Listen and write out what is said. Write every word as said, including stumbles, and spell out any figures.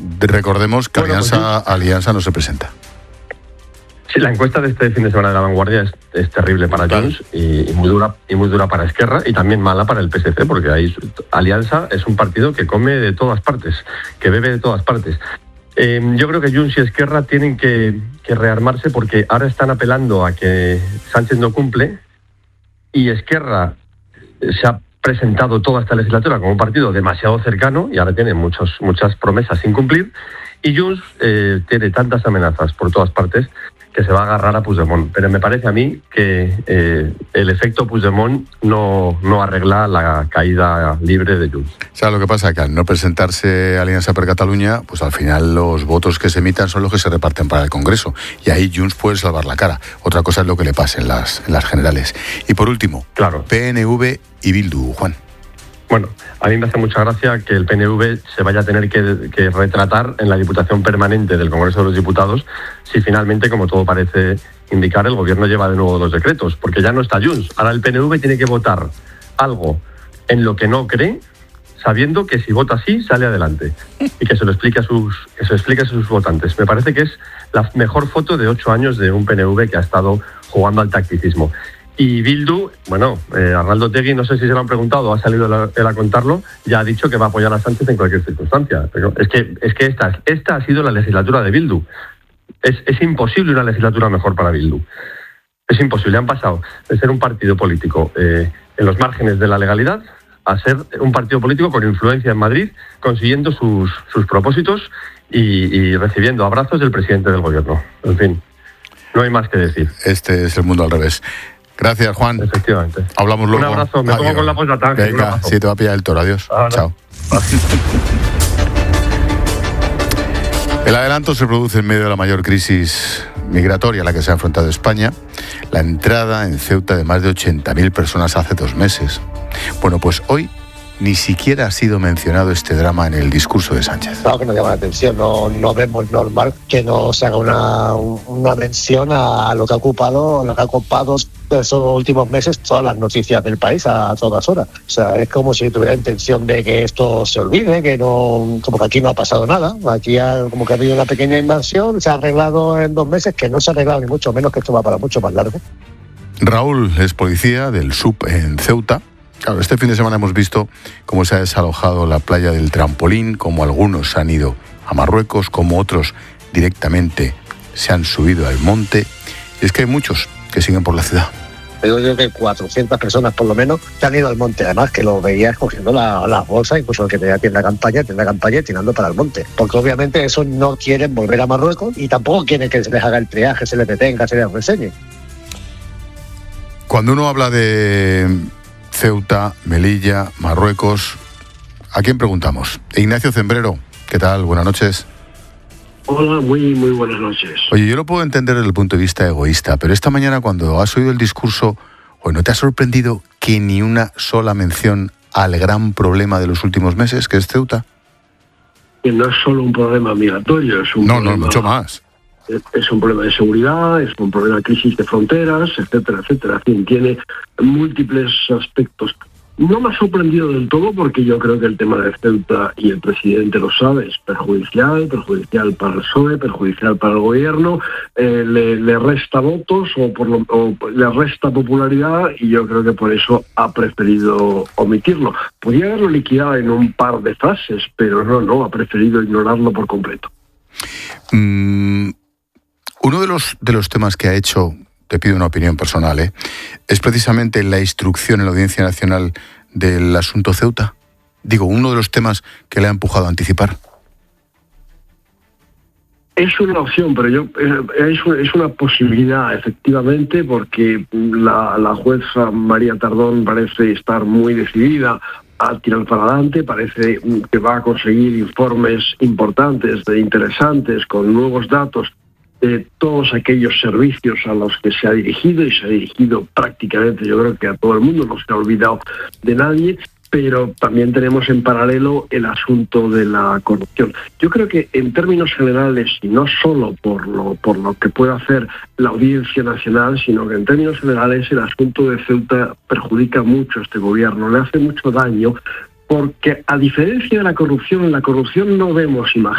Recordemos que bueno, Alianza, pues, Alianza no se presenta. Sí, la encuesta de este fin de semana de La Vanguardia es, es terrible para Junts y, y muy dura y muy dura para Esquerra y también mala para el P S C, porque ahí Alianza es un partido que come de todas partes, que bebe de todas partes. Eh, yo creo que Junts y Esquerra tienen que, que rearmarse porque ahora están apelando a que Sánchez no cumple y Esquerra se ha presentado toda esta legislatura como un partido demasiado cercano y ahora tiene muchos, muchas promesas sin cumplir y Junts eh, tiene tantas amenazas por todas partes que se va a agarrar a Puigdemont. Pero me parece a mí que eh, el efecto Puigdemont no, no arregla la caída libre de Junts. O sea, lo que pasa es que al no presentarse Alianza per Catalunya, pues al final los votos que se emitan son los que se reparten para el Congreso. Y ahí Junts puede salvar la cara. Otra cosa es lo que le pase en las, en las generales. Y por último, claro. P N V y Bildu, Juan. Bueno, a mí me hace mucha gracia que el P N V se vaya a tener que, que retratar en la Diputación Permanente del Congreso de los Diputados si finalmente, como todo parece indicar, el Gobierno lleva de nuevo los decretos, porque ya no está Junts. Ahora el P N V tiene que votar algo en lo que no cree, sabiendo que si vota sí, sale adelante y que se lo explique a sus, que se lo explique a sus votantes. Me parece que es la mejor foto de ocho años de un P N V que ha estado jugando al tacticismo. Y Bildu, bueno, eh, Arnaldo Otegi, no sé si se lo han preguntado, ha salido él a contarlo, ya ha dicho que va a apoyar a Sánchez en cualquier circunstancia. Pero es que, es que esta, esta ha sido la legislatura de Bildu. Es, es imposible una legislatura mejor para Bildu. Es imposible. Han pasado de ser un partido político eh, en los márgenes de la legalidad a ser un partido político con influencia en Madrid, consiguiendo sus, sus propósitos y, y recibiendo abrazos del presidente del gobierno. En fin, no hay más que decir. Este es el mundo al revés. Gracias, Juan. Efectivamente. Hablamos luego. Un abrazo. Me Adiós. pongo con la postdata. Venga, sí, te va a pillar el toro. Adiós. Ahora. Chao. El adelanto se produce en medio de la mayor crisis migratoria a la que se ha afrontado España. La entrada en Ceuta de más de ochenta mil personas hace dos meses. Bueno, pues hoy ni siquiera ha sido mencionado este drama en el discurso de Sánchez. Claro que nos llama la atención, no, no vemos normal que no se haga una, una mención a lo que ha ocupado, lo que ha ocupado esos últimos meses todas las noticias del país a todas horas. O sea, es como si tuviera intención de que esto se olvide, que no, como que aquí no ha pasado nada. Aquí ha, como que ha habido una pequeña invasión, se ha arreglado en dos meses, que no se ha arreglado ni mucho menos, que esto va para mucho más largo. Raúl es policía del S U P en Ceuta. Claro, este fin de semana hemos visto cómo se ha desalojado la playa del Trampolín, cómo algunos se han ido a Marruecos, cómo otros directamente se han subido al monte. Y es que hay muchos que siguen por la ciudad. Yo creo que cuatrocientas personas por lo menos se han ido al monte, además que lo veías cogiendo las la bolsas, incluso el que tenía tienda campaña, tienda campaña y tirando para el monte. Porque obviamente esos no quieren volver a Marruecos y tampoco quieren que se les haga el triaje, se les detenga, se les reseñe. Cuando uno habla de Ceuta, Melilla, Marruecos, ¿a quién preguntamos? Ignacio Zembrero, ¿qué tal? Buenas noches. Hola, muy muy buenas noches. Oye, yo lo puedo entender desde el punto de vista egoísta, pero esta mañana cuando has oído el discurso, ¿o no te ha sorprendido que ni una sola mención al gran problema de los últimos meses, que es Ceuta? Que no es solo un problema migratorio, es un no, problema... No, mucho más. Es un problema de seguridad, es un problema de crisis de fronteras, etcétera, etcétera. En fin, tiene múltiples aspectos. No me ha sorprendido del todo porque yo creo que el tema de Ceuta, y el presidente lo sabe, es perjudicial, perjudicial para el P S O E, perjudicial para el gobierno, eh, le, le resta votos o, por lo, o le resta popularidad y yo creo que por eso ha preferido omitirlo. Podría haberlo liquidado en un par de frases, pero no, no, ha preferido ignorarlo por completo. Mm. Uno de los, de los temas que ha hecho, te pido una opinión personal, ¿eh? es precisamente la instrucción en la Audiencia Nacional del asunto Ceuta. Digo, uno de los temas que le ha empujado a anticipar. Es una opción, pero yo es, es una posibilidad, efectivamente, porque la, la jueza María Tardón parece estar muy decidida a tirar para adelante, parece que va a conseguir informes importantes, interesantes, con nuevos datos de todos aquellos servicios a los que se ha dirigido, y se ha dirigido prácticamente, yo creo que a todo el mundo, no se ha olvidado de nadie, pero también tenemos en paralelo el asunto de la corrupción. Yo creo que en términos generales, y no solo por lo, por lo que puede hacer la Audiencia Nacional, sino que en términos generales el asunto de Ceuta perjudica mucho a este gobierno, le hace mucho daño, porque a diferencia de la corrupción, en la corrupción no vemos imágenes.